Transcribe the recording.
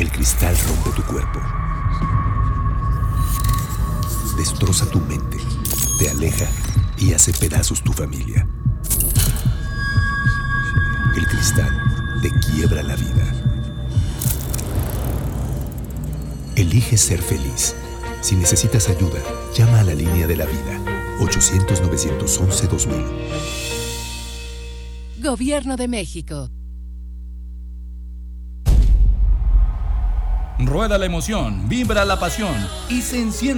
El cristal rompe tu cuerpo. Destroza tu mente, te aleja y hace pedazos tu familia. El cristal te quiebra la vida. Elige ser feliz. Si necesitas ayuda, llama a la línea de la vida. 800-911-2000. Gobierno de México. Rueda la emoción, vibra la pasión y se enciende